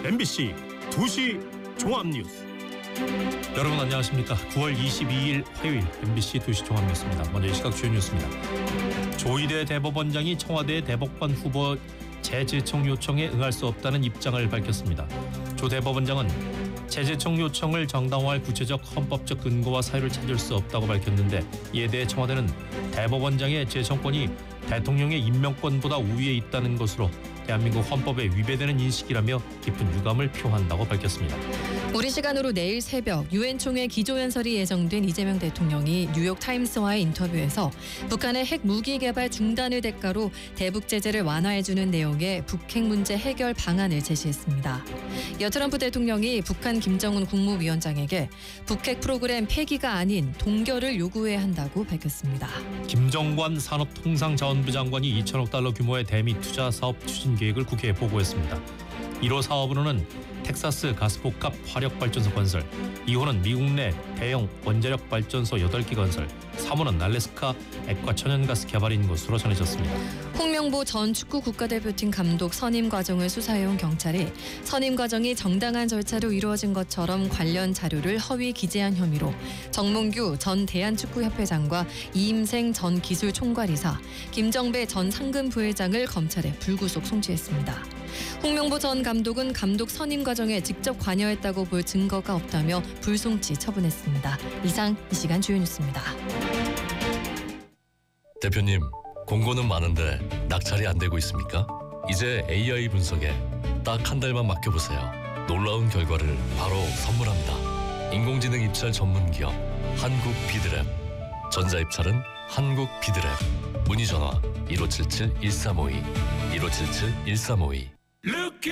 MBC 2시 종합뉴스. 여러분 안녕하십니까? 9월 22일 화요일 MBC 2시 종합뉴스입니다. 먼저 이 시각 주요 뉴스입니다. 조희대 대법원장이 청와대 대법관 후보 재제청 요청에 응할 수 없다는 입장을 밝혔습니다. 조 대법원장은 재제청 요청을 정당화할 구체적 헌법적 근거와 사유를 찾을 수 없다고 밝혔는데, 이에 대해 청와대는 대법원장의 재청권이 대통령의 임명권보다 우위에 있다는 것으로 대한민국 헌법에 위배되는 인식이라며 깊은 유감을 표한다고 밝혔습니다. 우리 시간으로 내일 새벽 유엔 총회 기조연설이 예정된 이재명 대통령이 뉴욕타임스와의 인터뷰에서 북한의 핵 무기 개발 중단을 대가로 대북 제재를 완화해주는 내용의 북핵 문제 해결 방안을 제시했습니다. 이어 트럼프 대통령이 북한 김정은 국무위원장에게 북핵 프로그램 폐기가 아닌 동결을 요구해야 한다고 밝혔습니다. 김정관 산업통상자원부 장관이 2천억 달러 규모의 대미 투자 사업 추진 계획을 국회에 보고했습니다. 1호 사업으로는 텍사스 가스복합 화력발전소 건설, 2호는 미국 내 대형 원자력 발전소 8개 건설, 3호는 알래스카 액화 천연가스 개발인 것으로 전해졌습니다. 홍명보 전 축구 국가대표팀 감독 선임 과정을 수사해온 경찰이 선임 과정이 정당한 절차로 이루어진 것처럼 관련 자료를 허위 기재한 혐의로 정몽규 전 대한축구협회장과 이임생 전 기술총괄이사, 김정배 전 상금부회장을 검찰에 불구속 송치했습니다. 홍명보 전 감독은 감독 선임 과정에 직접 관여했다고 볼 증거가 없다며 불송치 처분했습니다. 이상 이 시간 주요 뉴스입니다. 대표님, 공고는 많은데 낙찰이 안 되고 있습니까? 이제 AI 분석에 딱 한 달만 맡겨보세요. 놀라운 결과를 바로 선물합니다. 인공지능 입찰 전문 기업 한국비드랩. 전자입찰은 한국비드랩. 문의 전화 1577-1352 1577-1352.